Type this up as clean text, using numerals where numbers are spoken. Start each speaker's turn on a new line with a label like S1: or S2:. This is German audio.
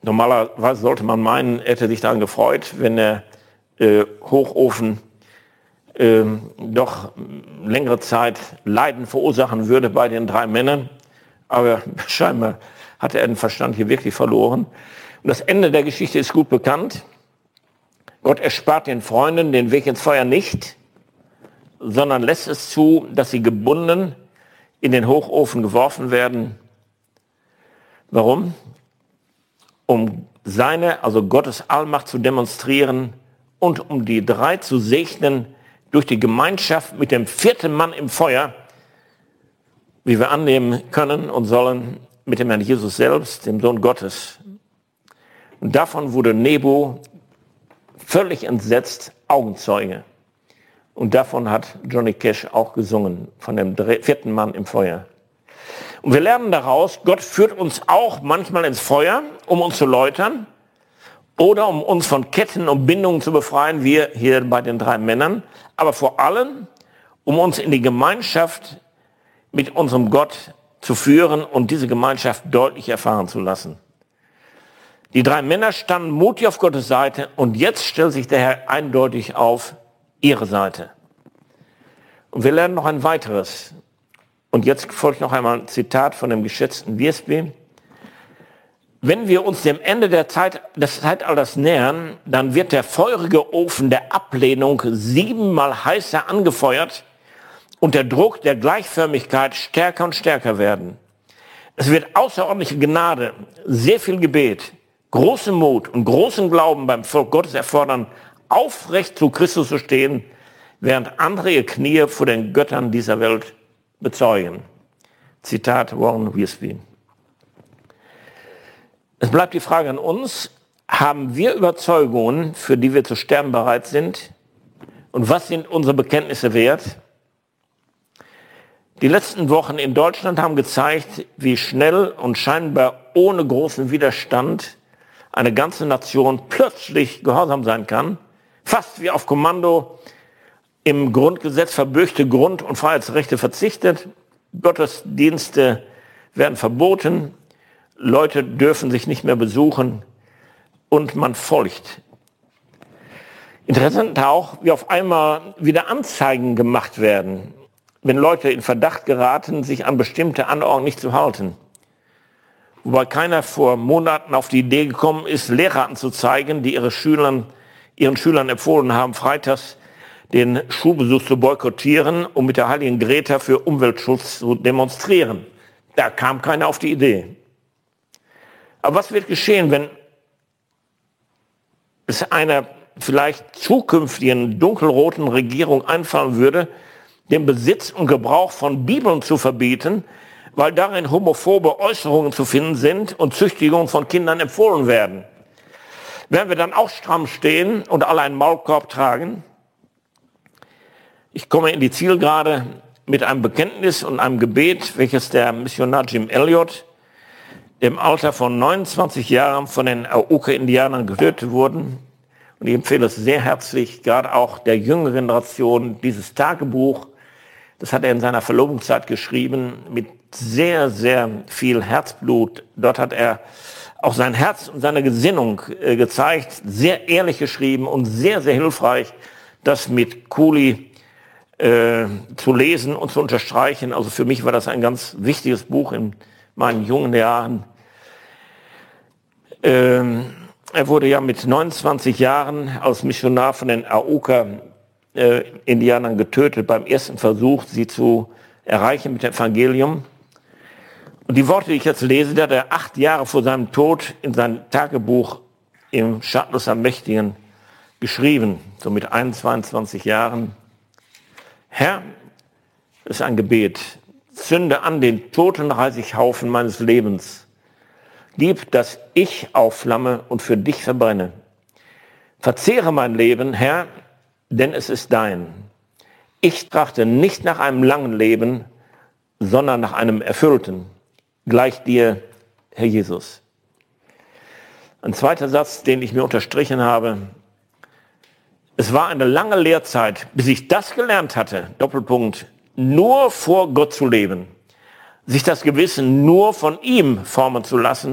S1: Normalerweise sollte man meinen, er hätte sich daran gefreut, wenn der Hochofen doch längere Zeit Leiden verursachen würde bei den 3 Männern. Aber scheinbar hatte er den Verstand hier wirklich verloren. Und das Ende der Geschichte ist gut bekannt. Gott erspart den Freunden den Weg ins Feuer nicht, sondern lässt es zu, dass sie gebunden in den Hochofen geworfen werden. Warum? Um seine, also Gottes Allmacht zu demonstrieren und um die 3 zu segnen durch die Gemeinschaft mit dem 4. Mann im Feuer, wie wir annehmen können und sollen, mit dem Herrn Jesus selbst, dem Sohn Gottes. Und davon wurde Nebo völlig entsetzt Augenzeuge. Und davon hat Johnny Cash auch gesungen, von dem 4. Mann im Feuer. Und wir lernen daraus, Gott führt uns auch manchmal ins Feuer, um uns zu läutern oder um uns von Ketten und Bindungen zu befreien, wie hier bei den 3 Männern, aber vor allem, um uns in die Gemeinschaft mit unserem Gott zu führen und diese Gemeinschaft deutlich erfahren zu lassen. Die 3 Männer standen mutig auf Gottes Seite und jetzt stellt sich der Herr eindeutig auf ihre Seite. Und wir lernen noch ein weiteres. Und jetzt folgt noch einmal ein Zitat von dem geschätzten Wiersbe. Wenn wir uns dem Ende des Zeitalters nähern, dann wird der feurige Ofen der Ablehnung 7-mal heißer angefeuert und der Druck der Gleichförmigkeit stärker und stärker werden. Es wird außerordentliche Gnade, sehr viel Gebet, großen Mut und großen Glauben beim Volk Gottes erfordern, aufrecht zu Christus zu stehen, während andere ihr Knie vor den Göttern dieser Welt bezeugen. Zitat Warren Wiersbe. Es bleibt die Frage an uns, haben wir Überzeugungen, für die wir zu sterben bereit sind? Und was sind unsere Bekenntnisse wert? Die letzten Wochen in Deutschland haben gezeigt, wie schnell und scheinbar ohne großen Widerstand eine ganze Nation plötzlich gehorsam sein kann, fast wie auf Kommando im Grundgesetz verbürgte Grund- und Freiheitsrechte verzichtet, Gottesdienste werden verboten, Leute dürfen sich nicht mehr besuchen und man folgt. Interessant auch, wie auf einmal wieder Anzeigen gemacht werden, wenn Leute in Verdacht geraten, sich an bestimmte Anordnungen nicht zu halten. Wobei keiner vor Monaten auf die Idee gekommen ist, Lehrer anzuzeigen, die ihren Schülern empfohlen haben, freitags den Schulbesuch zu boykottieren, um mit der heiligen Greta für Umweltschutz zu demonstrieren. Da kam keiner auf die Idee. Aber was wird geschehen, wenn es einer vielleicht zukünftigen dunkelroten Regierung einfallen würde, den Besitz und Gebrauch von Bibeln zu verbieten, weil darin homophobe Äußerungen zu finden sind und Züchtigungen von Kindern empfohlen werden? Werden wir dann auch stramm stehen und alle einen Maulkorb tragen? Ich komme in die Zielgerade mit einem Bekenntnis und einem Gebet, welches der Missionar Jim Elliot im Alter von 29 Jahren von den Auca-Indianern getötet wurden. Und ich empfehle es sehr herzlich, gerade auch der jüngeren Generation, dieses Tagebuch. Das hat er in seiner Verlobungszeit geschrieben, mit sehr, sehr viel Herzblut. Dort hat er auch sein Herz und seine Gesinnung gezeigt, sehr ehrlich geschrieben und sehr, sehr hilfreich, das mit Cooley zu lesen und zu unterstreichen. Also für mich war das ein ganz wichtiges Buch in meinen jungen Jahren. Er wurde ja mit 29 Jahren als Missionar von den Auca-Indianern getötet beim ersten Versuch, sie zu erreichen mit dem Evangelium. Und die Worte, die ich jetzt lese, die hat er 8 Jahre vor seinem Tod in sein Tagebuch im Schatten am Mächtigen geschrieben, so mit 21 Jahren. Herr, das ist ein Gebet, zünde an den toten Reisighaufen meines Lebens. Gib, dass ich aufflamme und für dich verbrenne. Verzehre mein Leben, Herr, denn es ist dein. Ich trachte nicht nach einem langen Leben, sondern nach einem erfüllten. Gleich dir, Herr Jesus. Ein zweiter Satz, den ich mir unterstrichen habe. Es war eine lange Lehrzeit, bis ich das gelernt hatte, Doppelpunkt, nur vor Gott zu leben, sich das Gewissen nur von ihm formen zu lassen,